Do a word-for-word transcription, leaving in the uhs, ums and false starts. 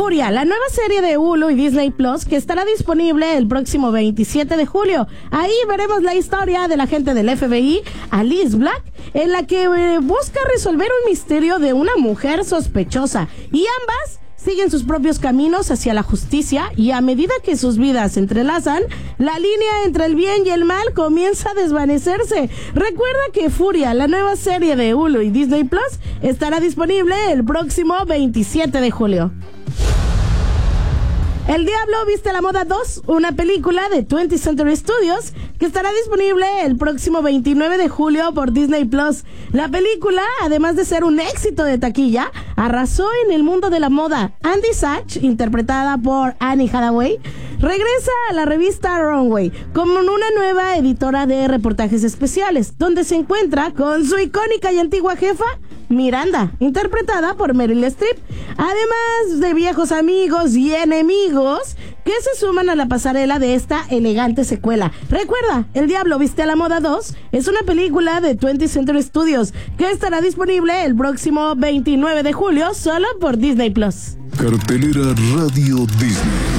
Furia, la nueva serie de Hulu y Disney Plus que estará disponible el próximo veintisiete de julio. Ahí veremos la historia de la agente del F B I, Alice Black, en la que eh, busca resolver un misterio de una mujer sospechosa, y ambas siguen sus propios caminos hacia la justicia, y a medida que sus vidas se entrelazan, la línea entre el bien y el mal comienza a desvanecerse. Recuerda que Furia, la nueva serie de Hulu y Disney Plus, estará disponible el próximo veintisiete de julio. El Diablo Viste la Moda dos, una película de twentieth Century Studios que estará disponible el próximo veintinueve de julio por Disney Plus. La película, además de ser un éxito de taquilla, arrasó en el mundo de la moda. Andy Sachs, interpretada por Annie Hathaway, regresa a la revista Runway como una nueva editora de reportajes especiales, donde se encuentra con su icónica y antigua jefa, Miranda, interpretada por Meryl Streep, además de viejos amigos y enemigos que se suman a la pasarela de esta elegante secuela. Recuerda, El Diablo Viste a la Moda dos es una película de twentieth Century Studios que estará disponible el próximo veintinueve de julio solo por Disney Plus. Cartelera Radio Disney.